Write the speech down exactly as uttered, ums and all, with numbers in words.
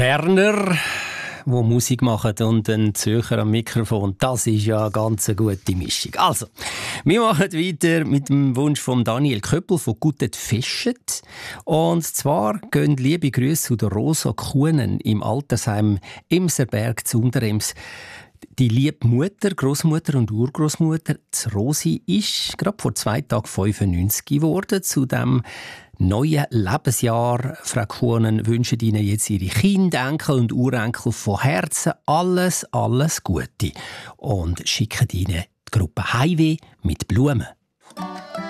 Berner, die Musik machen und ein Zürcher am Mikrofon. Das ist ja eine ganz gute Mischung. Also, wir machen weiter mit dem Wunsch von Daniel Köppel von Gutet Feschet. Und zwar gehen liebe Grüße zu der Rosa Kuhnen im Altersheim Imserberg zu Unterems. Die liebe Mutter, Großmutter und Urgroßmutter, die Rosi, ist gerade vor zwei Tagen fünfundneunzig geworden. Zu dem neuen Lebensjahr, Frau Kuhnen, wünschen Ihnen jetzt Ihre Kinder, Enkel und Urenkel von Herzen alles, alles Gute und schicken Ihnen die Gruppe Highway mit Blumen.